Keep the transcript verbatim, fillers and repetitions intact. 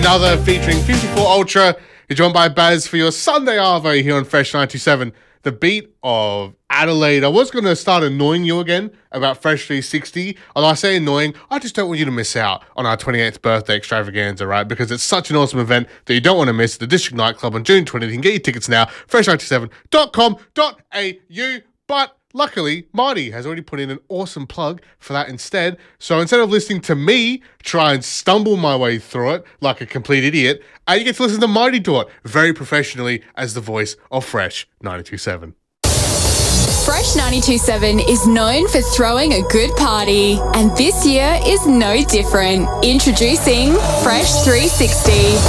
another featuring fifty-four Ultra. You're joined by Baz for your Sunday Arvo here on Fresh ninety-seven. The beat of Adelaide. I was going to start annoying you again about Fresh three sixty. Although I say annoying, I just don't want you to miss out on our twenty-eighth birthday extravaganza, right? Because it's such an awesome event that you don't want to miss. The District Nightclub on June twentieth. You can get your tickets now, fresh ninety-seven dot com dot a u. But luckily, Marty has already put in an awesome plug for that instead. So instead of listening to me try and stumble my way through it like a complete idiot, uh, you get to listen to Marty do it very professionally as the voice of Fresh ninety-two point seven. Fresh ninety-two point seven is known for throwing a good party, and this year is no different. Introducing Fresh three sixty.